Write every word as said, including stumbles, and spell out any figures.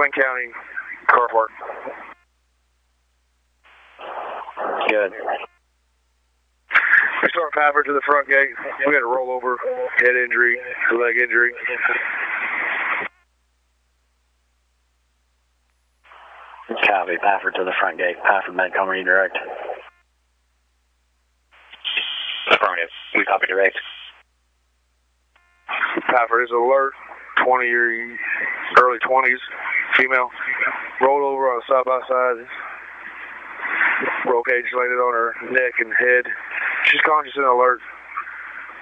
Wayne County, car park. Good. We start Pafford to the front gate. We had a rollover, head injury, leg injury. Copy. Pafford to the front gate. Pafford Medcom redirect. Affirmative. We copy direct. Pafford is alert. twenty year, early twenties, female. Rolled over on a side by side. Roll cage landed on her neck and head. She's conscious and alert.